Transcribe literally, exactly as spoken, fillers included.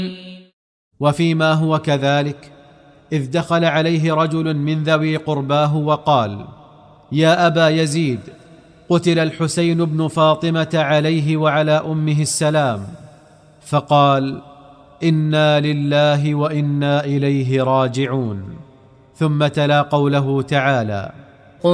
وفيما هو كذلك إذ دخل عليه رجل من ذوي قرباه وقال: يا أبا يزيد، قتل الحسين بن فاطمة عليه وعلى أمه السلام. فقال: إنا لله وإنا إليه راجعون. ثم تلا قوله تعالى: